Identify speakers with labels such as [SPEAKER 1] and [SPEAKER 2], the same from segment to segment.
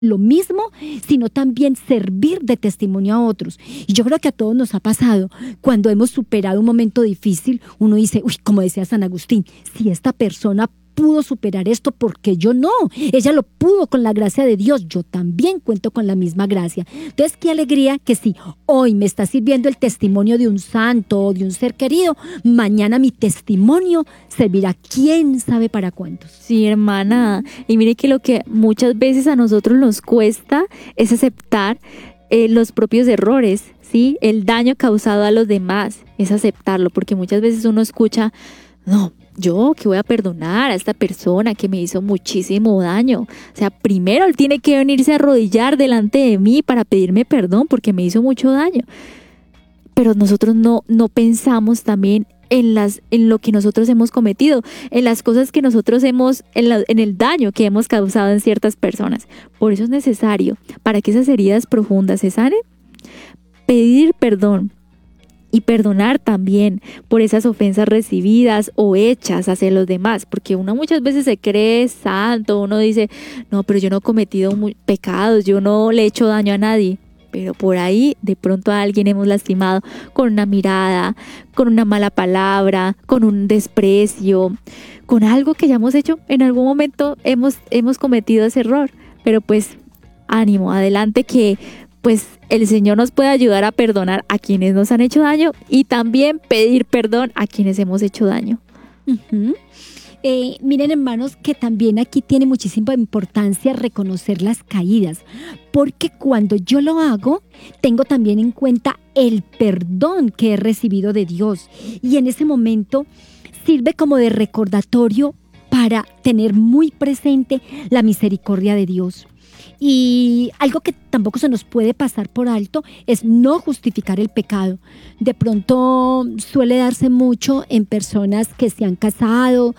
[SPEAKER 1] lo mismo, sino también servir de testimonio a otros. Y yo creo que a todos nos ha pasado, cuando hemos superado un momento difícil, uno dice, uy, como decía San Agustín, si esta persona pudo superar esto, porque yo no. Ella lo pudo con la gracia de Dios, yo también cuento con la misma gracia. Entonces, qué alegría que si hoy me está sirviendo el testimonio de un santo o de un ser querido, mañana mi testimonio servirá quién sabe para cuántos.
[SPEAKER 2] Sí, hermana, y mire que lo que muchas veces a nosotros nos cuesta es aceptar los propios errores, ¿sí? El daño causado a los demás, es aceptarlo, porque muchas veces uno escucha, no, yo que voy a perdonar a esta persona que me hizo muchísimo daño. O sea, primero él tiene que venirse a arrodillar delante de mí para pedirme perdón porque me hizo mucho daño. Pero nosotros no pensamos también en lo que nosotros hemos cometido, en las cosas que nosotros en el daño que hemos causado en ciertas personas. Por eso es necesario, para que esas heridas profundas se sanen, pedir perdón. Y perdonar también por esas ofensas recibidas o hechas hacia los demás, porque uno muchas veces se cree santo, uno dice, no, pero yo no he cometido pecados, yo no le he hecho daño a nadie, pero por ahí de pronto a alguien hemos lastimado con una mirada, con una mala palabra, con un desprecio, con algo que ya hemos hecho, en algún momento hemos cometido ese error, pero pues ánimo, adelante que pues el Señor nos puede ayudar a perdonar a quienes nos han hecho daño y también pedir perdón a quienes hemos hecho daño.
[SPEAKER 1] Uh-huh. Miren, hermanos, que también aquí tiene muchísima importancia reconocer las caídas, porque cuando yo lo hago, tengo también en cuenta el perdón que he recibido de Dios, y en ese momento sirve como de recordatorio para tener muy presente la misericordia de Dios. Y algo que tampoco se nos puede pasar por alto es no justificar el pecado. De pronto suele darse mucho en personas que se han casado,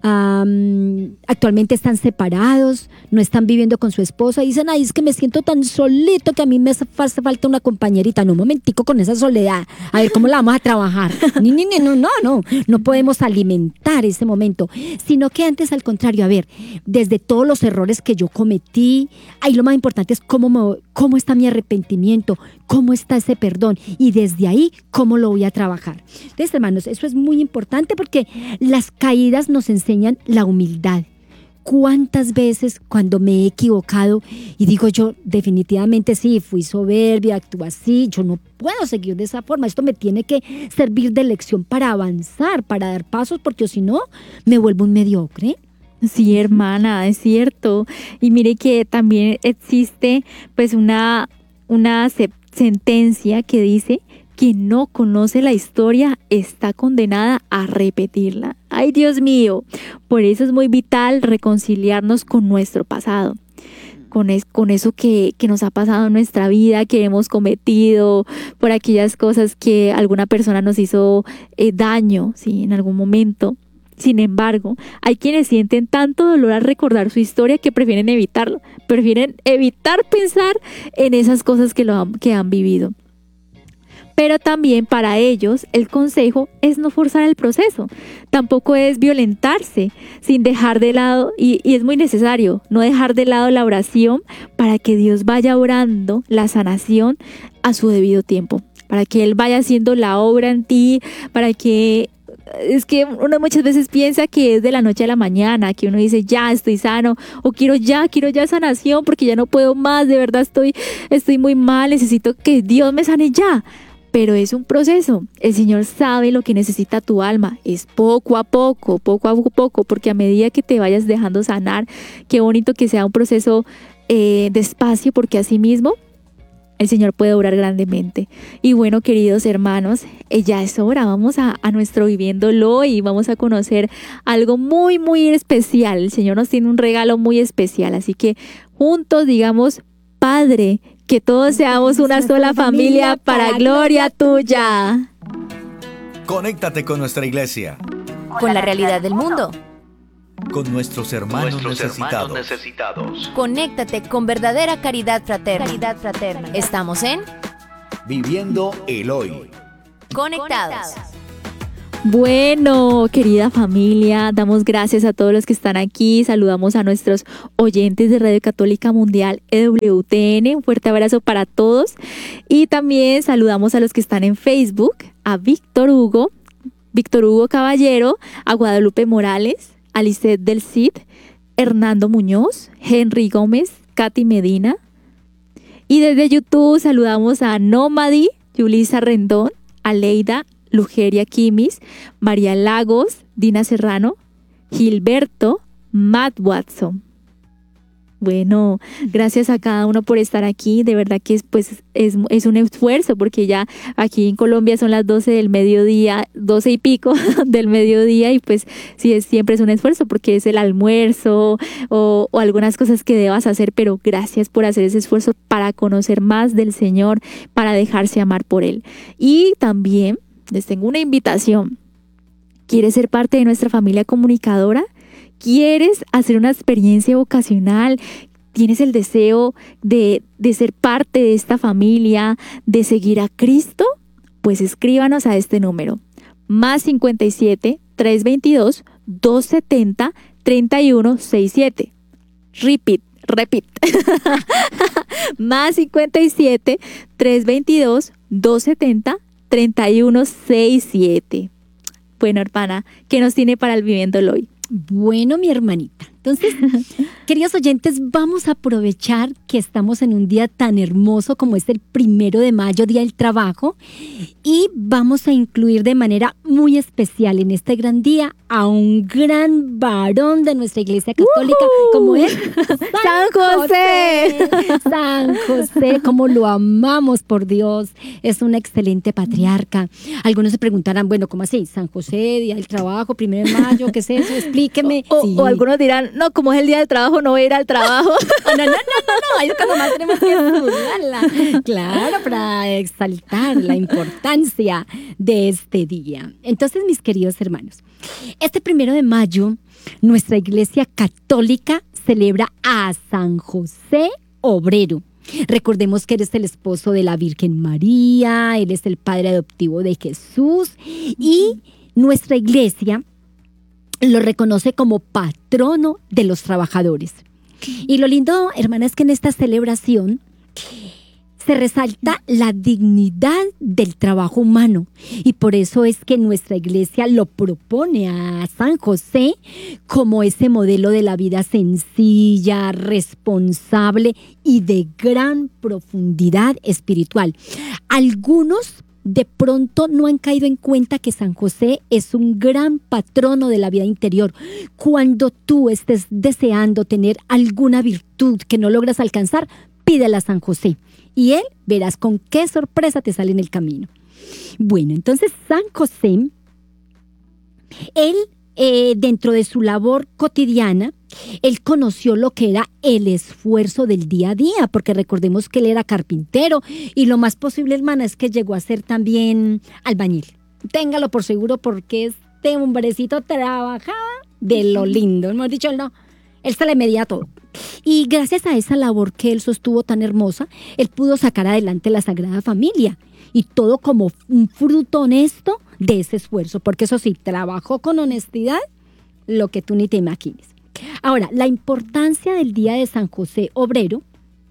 [SPEAKER 1] actualmente están separados, no están viviendo con su esposa y dicen, ay, es que me siento tan solito que a mí me hace falta una compañerita. No, un momentico con esa soledad, a ver cómo la vamos a trabajar. No podemos alimentar ese momento, sino que antes, al contrario, a ver, desde todos los errores que yo cometí, ahí lo más importante es cómo está mi arrepentimiento, cómo está ese perdón, y desde ahí cómo lo voy a trabajar. Entonces, hermanos, eso es muy importante porque las caídas nos enseñan la humildad. ¿Cuántas veces cuando me he equivocado y digo yo, definitivamente sí, fui soberbia, actúo así, yo no puedo seguir de esa forma, esto me tiene que servir de lección para avanzar, para dar pasos, porque si no, me vuelvo un mediocre?
[SPEAKER 2] Sí, hermana, es cierto. Y mire que también existe pues una sentencia que dice: quien no conoce la historia está condenada a repetirla. ¡Ay, Dios mío! Por eso es muy vital reconciliarnos con nuestro pasado, con eso que nos ha pasado en nuestra vida, que hemos cometido, por aquellas cosas que alguna persona nos hizo daño, ¿sí? En algún momento. Sin embargo, hay quienes sienten tanto dolor al recordar su historia que prefieren evitarlo, prefieren evitar pensar en esas cosas que han vivido. Pero también para ellos el consejo es no forzar el proceso, tampoco es violentarse sin dejar de lado, y es muy necesario no dejar de lado la oración para que Dios vaya orando la sanación a su debido tiempo, para que Él vaya haciendo la obra en ti, para que... Es que uno muchas veces piensa que es de la noche a la mañana, que uno dice ya estoy sano, o quiero ya sanación porque ya no puedo más, de verdad estoy muy mal, necesito que Dios me sane ya. Pero es un proceso, el Señor sabe lo que necesita tu alma, es poco a poco, porque a medida que te vayas dejando sanar, qué bonito que sea un proceso despacio, porque así mismo el Señor puede obrar grandemente. Y bueno, queridos hermanos, ya es hora, vamos a nuestro Viviéndolo y vamos a conocer algo muy, muy especial. El Señor nos tiene un regalo muy especial, así que juntos digamos: Padre, que todos seamos una sola familia para gloria tuya.
[SPEAKER 3] Conéctate con nuestra iglesia,
[SPEAKER 4] con la realidad del mundo,
[SPEAKER 3] con nuestros hermanos necesitados.
[SPEAKER 4] Conéctate con verdadera caridad fraterna. Estamos en
[SPEAKER 3] Viviendo el Hoy.
[SPEAKER 4] Conectados.
[SPEAKER 2] Bueno, querida familia, damos gracias a todos los que están aquí. Saludamos a nuestros oyentes de Radio Católica Mundial EWTN. Un fuerte abrazo para todos. Y también saludamos a los que están en Facebook, a Víctor Hugo Caballero, a Guadalupe Morales, a Lisette del Cid, Hernando Muñoz, Henry Gómez, Katy Medina. Y desde YouTube saludamos a Nómadi, Yulisa Rendón, a Leida, Lugeria Kimis, María Lagos, Dina Serrano, Gilberto, Matt Watson. Bueno, gracias a cada uno por estar aquí. De verdad que es un esfuerzo, porque ya aquí en Colombia son las 12 del mediodía, 12 y pico del mediodía, y pues sí, siempre es un esfuerzo porque es el almuerzo o algunas cosas que debas hacer, pero gracias por hacer ese esfuerzo para conocer más del Señor, para dejarse amar por Él. Y también les tengo una invitación. ¿Quieres ser parte de nuestra familia comunicadora? ¿Quieres hacer una experiencia vocacional? ¿Tienes el deseo de ser parte de esta familia, de seguir a Cristo? Pues escríbanos a este número, +57 322 270 3167. Repeat. +57 322 270 3167. Bueno, hermana, ¿qué nos tiene para el Viviéndolo hoy?
[SPEAKER 1] Bueno, mi hermanita. Entonces, queridos oyentes, vamos a aprovechar que estamos en un día tan hermoso como es el 1 de mayo, Día del Trabajo, y vamos a incluir de manera muy especial en este gran día a un gran varón de nuestra Iglesia Católica, como es
[SPEAKER 2] ¡San José!
[SPEAKER 1] San José, como lo amamos, por Dios. Es un excelente patriarca. Algunos se preguntarán, bueno, ¿cómo así? San José, Día del Trabajo, 1 de mayo, ¿qué es eso? Explíqueme.
[SPEAKER 2] O algunos dirán, no, como es el día del trabajo, no voy a ir al trabajo.
[SPEAKER 1] No, ahí es cuando más tenemos que estudiarla. Claro, para exaltar la importancia de este día. Entonces, mis queridos hermanos, este 1 de mayo, nuestra Iglesia Católica celebra a San José Obrero. Recordemos que él es el esposo de la Virgen María, él es el padre adoptivo de Jesús, y nuestra Iglesia lo reconoce como patrono de los trabajadores. Y lo lindo, hermana, es que en esta celebración se resalta la dignidad del trabajo humano, y por eso es que nuestra Iglesia lo propone a San José como ese modelo de la vida sencilla, responsable y de gran profundidad espiritual. Algunos de pronto no han caído en cuenta que San José es un gran patrono de la vida interior. Cuando tú estés deseando tener alguna virtud que no logras alcanzar, pídela a San José y él verás con qué sorpresa te sale en el camino. Bueno, entonces San José, él dentro de su labor cotidiana, él conoció lo que era el esfuerzo del día a día, porque recordemos que él era carpintero y lo más posible, hermana, es que llegó a ser también albañil. Téngalo por seguro, porque este hombrecito trabajaba de lo lindo. Hemos dicho, él se le medía todo. Y gracias a esa labor que él sostuvo tan hermosa, él pudo sacar adelante la Sagrada Familia, y todo como un fruto honesto de ese esfuerzo, porque eso sí, trabajó con honestidad lo que tú ni te imagines. Ahora, la importancia del Día de San José Obrero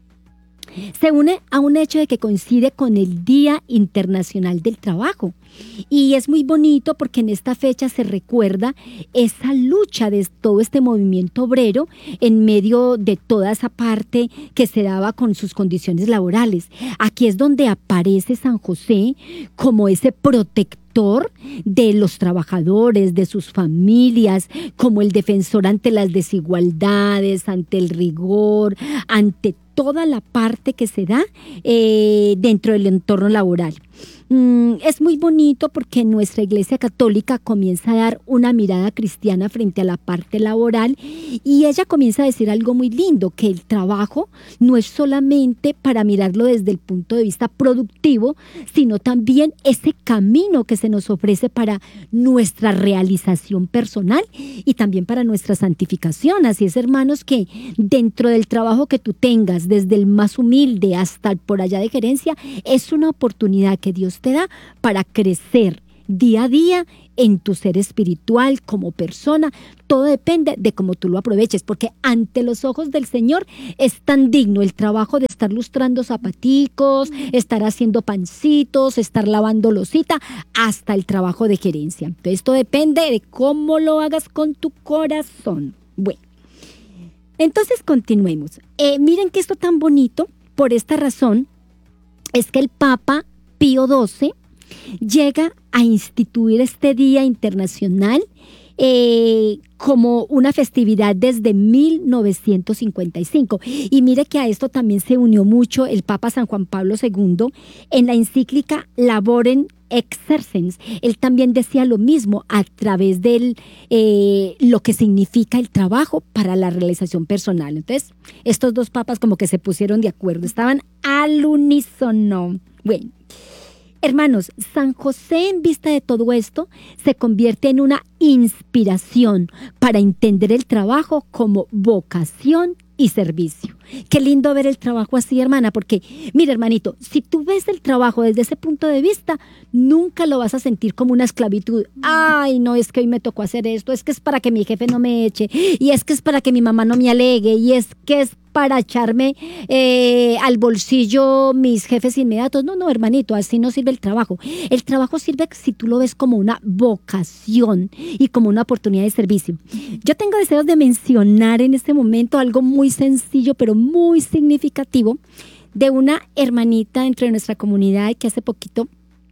[SPEAKER 1] se une a un hecho de que coincide con el Día Internacional del Trabajo. Y es muy bonito porque en esta fecha se recuerda esa lucha de todo este movimiento obrero en medio de toda esa parte que se daba con sus condiciones laborales. Aquí es donde aparece San José como ese protector de los trabajadores, de sus familias, como el defensor ante las desigualdades, ante el rigor, ante toda la parte que se da dentro del entorno laboral. Es muy bonito porque nuestra Iglesia Católica comienza a dar una mirada cristiana frente a la parte laboral, y ella comienza a decir algo muy lindo, que el trabajo no es solamente para mirarlo desde el punto de vista productivo, sino también ese camino que se nos ofrece para nuestra realización personal y también para nuestra santificación. Así es, hermanos, que dentro del trabajo que tú tengas, desde el más humilde hasta el por allá de gerencia, es una oportunidad que Dios te da para crecer día a día en tu ser espiritual, como persona. Todo depende de cómo tú lo aproveches, porque ante los ojos del Señor es tan digno el trabajo de estar lustrando zapaticos, estar haciendo pancitos, estar lavando losita, hasta el trabajo de gerencia. Entonces, esto depende de cómo lo hagas con tu corazón. Bueno, entonces continuemos. Miren que esto tan bonito, por esta razón, es que el Papa Pío XII llega a instituir este Día Internacional como una festividad desde 1955. Y mire que a esto también se unió mucho el Papa San Juan Pablo II en la encíclica Laborem Exercens. Él también decía lo mismo a través de lo que significa el trabajo para la realización personal. Entonces, estos dos papas como que se pusieron de acuerdo, estaban al unísono. Bueno, hermanos, San José, en vista de todo esto, se convierte en una inspiración para entender el trabajo como vocación y servicio. Qué lindo ver el trabajo así, hermana, porque, mira, hermanito, si tú ves el trabajo desde ese punto de vista, nunca lo vas a sentir como una esclavitud. Ay, no, es que hoy me tocó hacer esto, es que es para que mi jefe no me eche, y es que es para que mi mamá no me alegue, y es que es para echarme al bolsillo mis jefes inmediatos. No, no, hermanito, así no sirve el trabajo. El trabajo sirve si tú lo ves como una vocación y como una oportunidad de servicio. Yo tengo deseos de mencionar en este momento algo muy sencillo, pero muy significativo, de una hermanita dentro de nuestra comunidad que hace poquito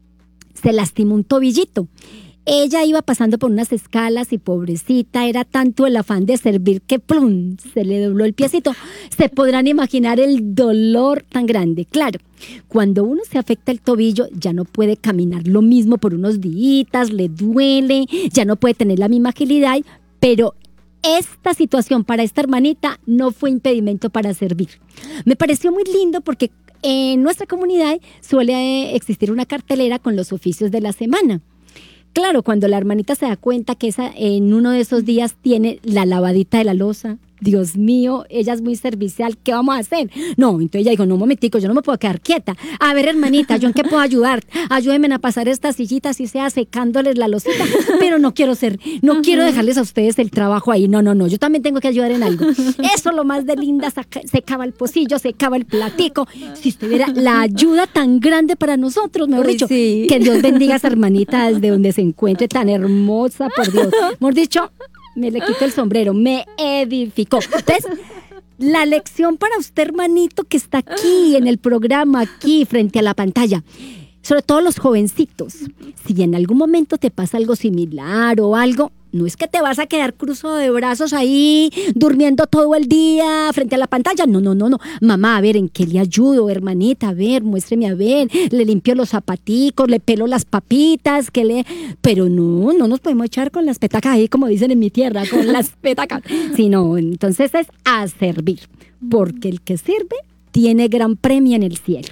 [SPEAKER 1] se lastimó un tobillito. Ella iba pasando por unas escalas y pobrecita, era tanto el afán de servir que ¡plum!, se le dobló el piecito. Se podrán imaginar el dolor tan grande. Claro, cuando uno se afecta el tobillo, ya no puede caminar lo mismo por unos días, le duele, ya no puede tener la misma agilidad, pero esta situación para esta hermanita no fue impedimento para servir. Me pareció muy lindo porque en nuestra comunidad suele existir una cartelera con los oficios de la semana. Claro, cuando la hermanita se da cuenta que en uno de esos días tiene la lavadita de la loza, Dios mío, ella es muy servicial, ¿qué vamos a hacer? No, entonces ella dijo, no, un momentico, yo no me puedo quedar quieta. A ver, hermanita, ¿yo en qué puedo ayudar? Ayúdenme a pasar estas sillitas y sea secándoles la losita, pero no quiero dejarles a ustedes el trabajo ahí. No, yo también tengo que ayudar en algo. Eso lo más de linda, secaba el pocillo, secaba el platico. Si usted viera la ayuda tan grande para nosotros, mejor dicho,
[SPEAKER 2] sí.
[SPEAKER 1] Que Dios bendiga a esa hermanita desde donde se encuentre, tan hermosa, por Dios. Mejor dicho, me le quito el sombrero, me edificó. Entonces, la lección para usted, hermanito, que está aquí en el programa, aquí frente a la pantalla, sobre todo los jovencitos, si en algún momento te pasa algo similar o algo, no es que te vas a quedar cruzado de brazos ahí, durmiendo todo el día frente a la pantalla. No. Mamá, a ver, ¿en qué le ayudo, hermanita? A ver, muéstreme, a ver. Le limpio los zapaticos, le pelo las papitas, Pero no nos podemos echar con las petacas ahí, como dicen en mi tierra, con las petacas. Sino, entonces es a servir, porque el que sirve tiene gran premio en el cielo.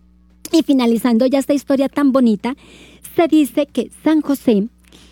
[SPEAKER 1] Y finalizando ya esta historia tan bonita, se dice que San José,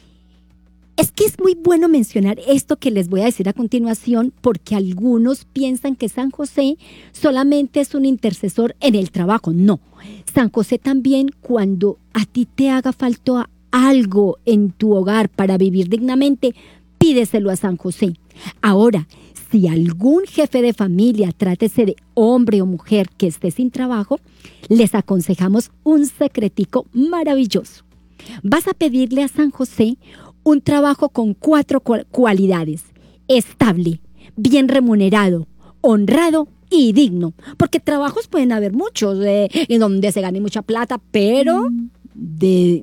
[SPEAKER 1] es que es muy bueno mencionar esto que les voy a decir a continuación, porque algunos piensan que San José solamente es un intercesor en el trabajo. No, San José también, cuando a ti te haga falta algo en tu hogar para vivir dignamente, pídeselo a San José. Ahora, si algún jefe de familia, trátese de hombre o mujer que esté sin trabajo, les aconsejamos un secretico maravilloso. Vas a pedirle a San José un trabajo con 4 cualidades: estable, bien remunerado, honrado y digno. Porque trabajos pueden haber muchos, en donde se gane mucha plata, pero de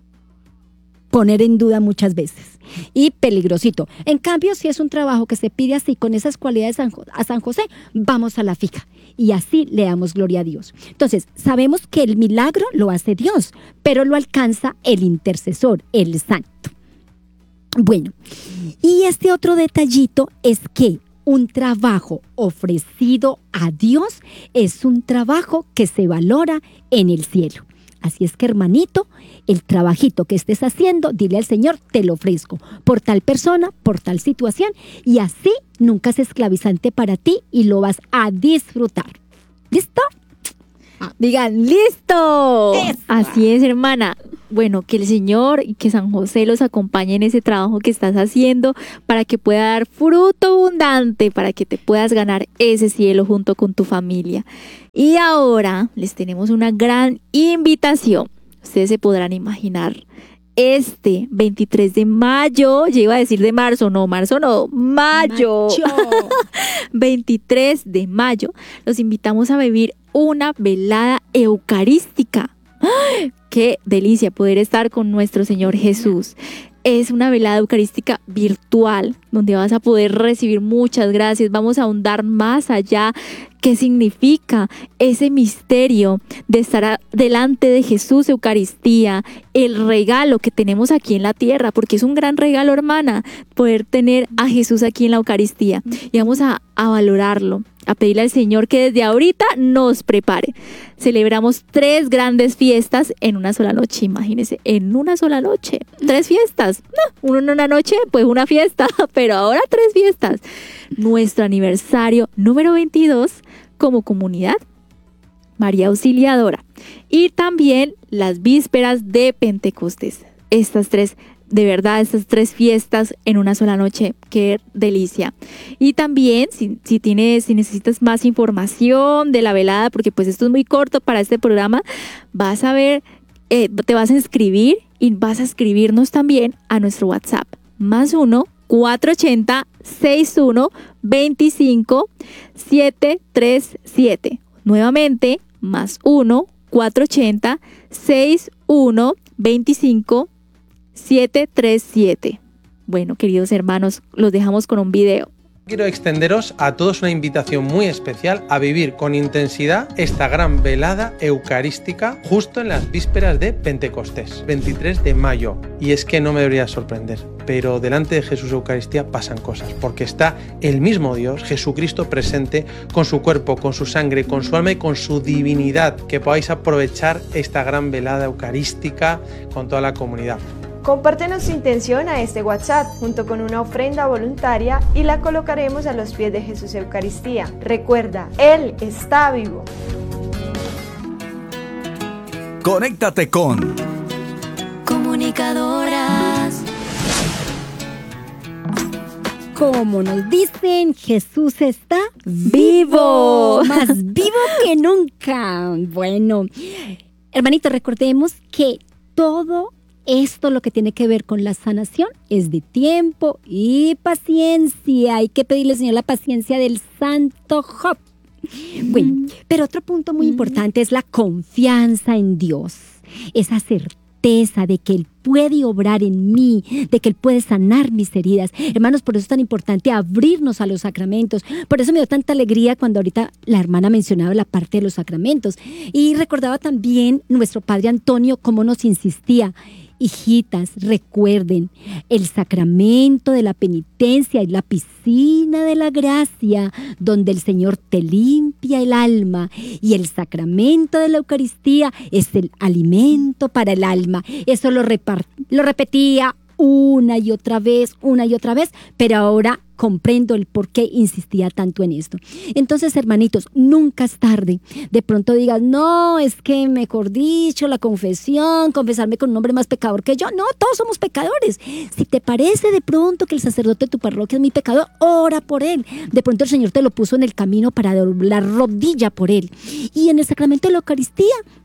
[SPEAKER 1] poner en duda muchas veces. Y peligrosito. En cambio, si es un trabajo que se pide así, con esas cualidades a San José, vamos a la fija. Y así le damos gloria a Dios. Entonces, sabemos que el milagro lo hace Dios, pero lo alcanza el intercesor, el santo. Bueno, y este otro detallito es que un trabajo ofrecido a Dios es un trabajo que se valora en el cielo. Así es que, hermanito, el trabajito que estés haciendo, dile al Señor, te lo ofrezco por tal persona, por tal situación, y así nunca es esclavizante para ti y lo vas a disfrutar. ¿Listo?
[SPEAKER 2] Digan, ¡listo! Así es, hermana. bueno, que el Señor y que San José los acompañe en ese trabajo que estás haciendo para que pueda dar fruto abundante, para que te puedas ganar ese cielo junto con tu familia. Y ahora les tenemos una gran invitación. Ustedes se podrán imaginar, este 23 de mayo, ya iba a decir de marzo no, mayo. 23 de mayo, los invitamos a vivir una velada eucarística. ¡Ay! ¡Qué delicia poder estar con nuestro Señor Jesús! Es una velada eucarística virtual donde vas a poder recibir muchas gracias. Vamos a ahondar más allá qué significa ese misterio de estar delante de Jesús, Eucaristía, el regalo que tenemos aquí en la tierra, porque es un gran regalo, hermana, poder tener a Jesús aquí en la Eucaristía. Y vamos a valorarlo, a pedirle al Señor que desde ahorita nos prepare. Celebramos 3 grandes fiestas en una sola noche, imagínense, en una sola noche, 3 fiestas. No, una noche, pues una fiesta, pero ahora 3 fiestas. Nuestro aniversario número 22 como comunidad María Auxiliadora y también las vísperas de Pentecostés. Estas 3 fiestas en una sola noche, qué delicia. Y también si necesitas más información de la velada, porque pues esto es muy corto para este programa, vas a ver, te vas a inscribir y vas a escribirnos también a nuestro WhatsApp, +1 480 61 25 737. Nuevamente, +1 480 61 25 737. Bueno, queridos hermanos, los dejamos con un video.
[SPEAKER 5] Quiero extenderos a todos una invitación muy especial a vivir con intensidad esta gran velada eucarística justo en las vísperas de Pentecostés, 23 de mayo. Y es que no me debería sorprender, pero delante de Jesús Eucaristía pasan cosas, porque está el mismo Dios, Jesucristo, presente con su cuerpo, con su sangre, con su alma y con su divinidad. Que podáis aprovechar esta gran velada eucarística con toda la comunidad.
[SPEAKER 6] Compártenos tu intención a este WhatsApp junto con una ofrenda voluntaria y la colocaremos a los pies de Jesús Eucaristía. Recuerda, Él está vivo.
[SPEAKER 3] Conéctate con
[SPEAKER 4] Comunicadoras.
[SPEAKER 1] Como nos dicen, Jesús está vivo, más vivo que nunca. Bueno, hermanitos, recordemos que todo esto, lo que tiene que ver con la sanación, es de tiempo y paciencia. Hay que pedirle al Señor la paciencia del santo Job. Bueno, pero otro punto muy importante es la confianza en Dios. Esa certeza de que Él puede obrar en mí, de que Él puede sanar mis heridas. Hermanos, por eso es tan importante abrirnos a los sacramentos. Por eso me dio tanta alegría cuando ahorita la hermana mencionaba la parte de los sacramentos. Y recordaba también nuestro padre Antonio cómo nos insistía: hijitas, recuerden, el sacramento de la penitencia es la piscina de la gracia, donde el Señor te limpia el alma, y el sacramento de la Eucaristía es el alimento para el alma. Eso lo repetía una y otra vez, pero ahora comprendo el por qué insistía tanto en esto. Entonces, hermanitos, nunca es tarde. De pronto digas, no, es que mejor dicho, la confesión, confesarme con un hombre más pecador que yo. No, todos somos pecadores. Si te parece de pronto que el sacerdote de tu parroquia es muy pecador, ora por él. De pronto el Señor te lo puso en el camino para doblar rodilla por él. Y en el sacramento de la Eucaristía,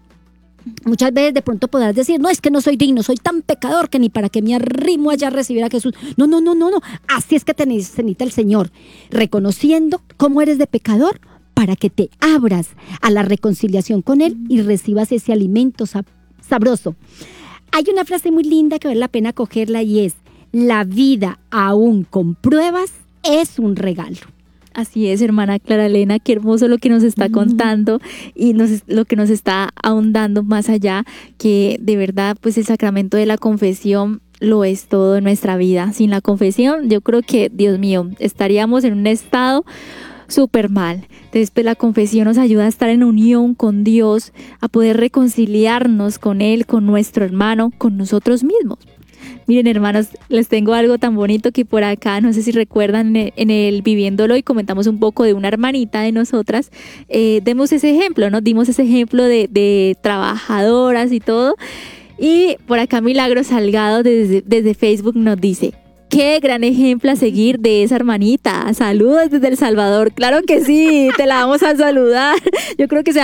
[SPEAKER 1] muchas veces de pronto podrás decir, no, es que no soy digno, soy tan pecador que ni para qué me arrimo allá a recibir a Jesús. No. Así es que te necesita el Señor, reconociendo cómo eres de pecador para que te abras a la reconciliación con Él y recibas ese alimento sabroso. Hay una frase muy linda que vale la pena cogerla y es: la vida aún con pruebas es un regalo.
[SPEAKER 2] Así es, hermana Clara Elena, qué hermoso lo que nos está contando y lo que nos está ahondando más allá, que de verdad pues el sacramento de la confesión lo es todo en nuestra vida. Sin la confesión, yo creo que, Dios mío, estaríamos en un estado súper mal. Entonces, pues la confesión nos ayuda a estar en unión con Dios, a poder reconciliarnos con Él, con nuestro hermano, con nosotros mismos. Miren, hermanos, les tengo algo tan bonito que por acá, no sé si recuerdan, en el Viviéndolo, y comentamos un poco de una hermanita de nosotras. Dimos ese ejemplo de trabajadoras y todo. Y por acá Milagro Salgado desde Facebook nos dice: qué gran ejemplo a seguir de esa hermanita. Saludos desde El Salvador. Claro que sí, te la vamos a saludar. Yo creo que se